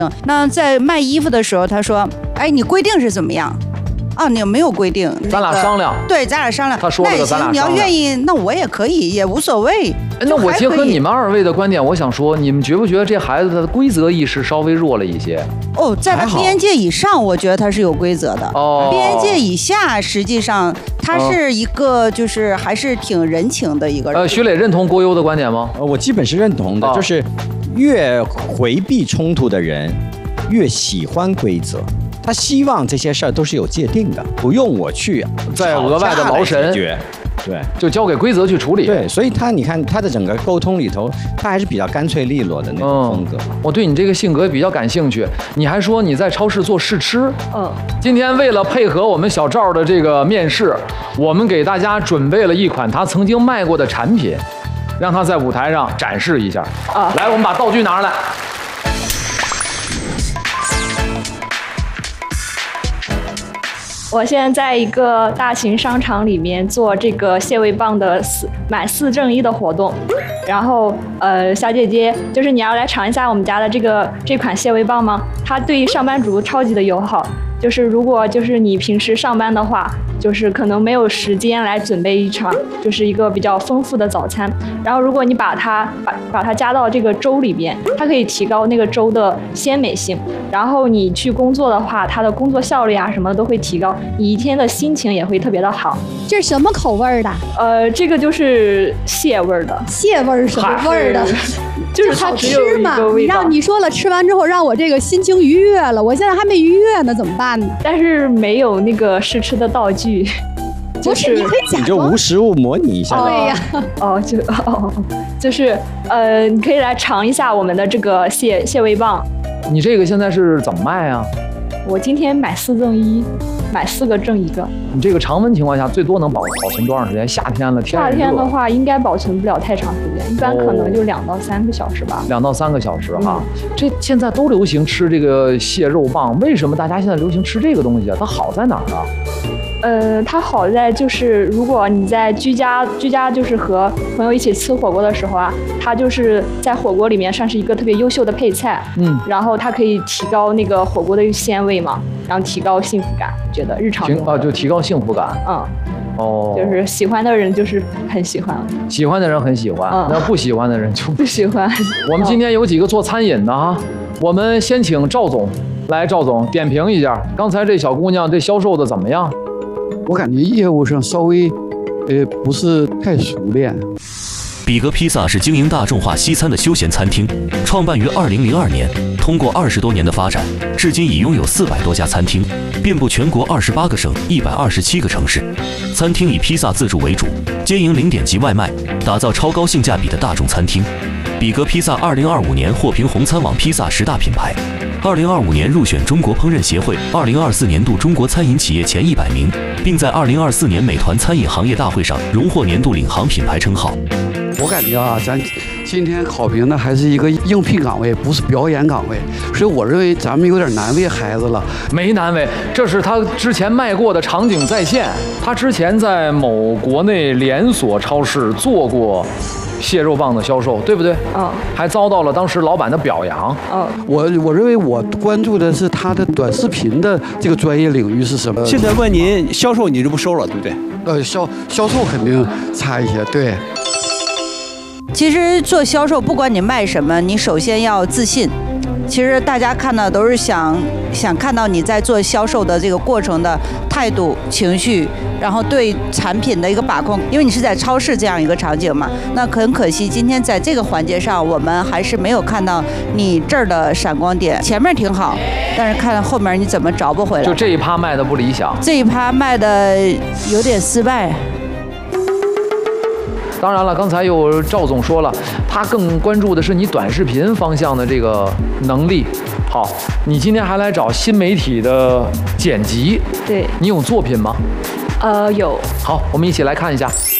那在卖衣服的时候，他说：“哎，你规定是怎么样？”啊，你没有规定， 咱俩商量。 对，咱俩商量。 他说了个咱俩商量。 你要愿意，那我也可以，也无所谓。 那我结合你们二位的观点，我想说，你们觉不觉得这孩子的规则意识稍微弱了一些？ 哦，在他边界以上，我觉得他是有规则的。哦，边界以下，实际上他是一个就是还是挺人情的一个人。 徐磊认同郭优的观点吗？ 我基本是认同的，就是越回避冲突的人，越喜欢规则。他希望这些事儿都是有界定的，不用我去再额外的劳神， 对， 就交给规则去处理。 对，所以你看他的整个沟通里头，他还是比较干脆利落的那种风格。 我对你这个性格比较感兴趣。你还说你在超市做试吃。今天为了配合我们小赵的这个面试，我们给大家准备了一款他曾经卖过的产品，让他在舞台上展示一下。来，我们把道具拿上来。 我现在在一个大型商场里面做这个蟹味棒的买4赠1的活动，然后小姐姐，就是你要来尝一下我们家的这款蟹味棒吗？它对上班族超级的友好，就是如果就是你平时上班的话，就是可能没有时间来准备一场就是一个比较丰富的早餐，然后如果你把它加到这个粥里边，它可以提高那个粥的鲜美性，然后你去工作的话，它的工作效率啊什么的都会提高，你一天的心情也会特别的好。 这是什么口味的？ 这个就是蟹味的。 蟹味什么味的？ 就是它只有一个味道。 你说了，吃完之后让我这个心情愉悦了，我现在还没愉悦呢，怎么办呢？ 但是没有那个试吃的道具。 不是，你可以假装， 你就无实物模拟一下。 对呀。 就是你可以来尝一下我们的这个蟹味棒。 你这个现在是怎么卖啊？ 我今天买4赠1，买4个赠1个。 你这个常温情况下最多能保存多长时间？夏天了， 夏天的话应该保存不了太长时间，一般可能就2到3个小时吧。 2到3个小时哈。这现在都流行吃这个蟹肉棒，为什么大家现在流行吃这个东西啊？它好在哪儿啊？ 它好在就是如果你在居家就是和朋友一起吃火锅的时候啊，它就是在火锅里面算是一个特别优秀的配菜。然后它可以提高那个火锅的鲜味嘛，然后提高幸福感，觉得日常就提高幸福感。 就是喜欢的人就是很喜欢， 喜欢的人很喜欢，那不喜欢的人就不喜欢。 我们今天有几个做餐饮的哈，我们先请赵总来，赵总点评一下刚才这小姑娘这销售的怎么样？ 我感觉业务上稍微不是太熟练。 比格披萨是经营大众化西餐的休闲餐厅，创办于2002年，通过20多年的发展，至今已拥有400多家餐厅，遍布全国28个省、127个城市。餐厅以披萨自助为主，兼营0点级外卖，打造超高性价比的大众餐厅。比格披萨2025年获评红餐网披萨10大品牌，2025年入选中国烹饪协会2024年度中国餐饮企业前100名，并在2024年美团餐饮行业大会上荣获年度领航品牌称号。 我感觉啊，咱今天考评的还是一个应聘岗位，不是表演岗位，所以我认为咱们有点难为孩子了。 没难为，这是他之前卖过的场景再现。他之前在某国内连锁超市做过蟹肉棒的销售，对不对？还遭到了当时老板的表扬。 我认为我关注的是他的短视频的这个专业领域是什么。 现在问您销售，你就不收了，对不对？ 销售肯定差一些，对。 其实做销售，不管你卖什么，你首先要自信。其实大家看到都是想看到你在做销售的这个过程的态度、情绪，然后对产品的一个把控。因为你是在超市这样一个场景嘛，那很可惜，今天在这个环节上，我们还是没有看到你这儿的闪光点。前面挺好，但是看后面你怎么找不回来。 就这一趴卖的不理想， 这一趴卖的有点失败。 当然了，刚才有赵总说了，他更关注的是你短视频方向的这个能力。好，你今天还来找新媒体的剪辑， 对， 你有作品吗？ 有。 好，我们一起来看一下。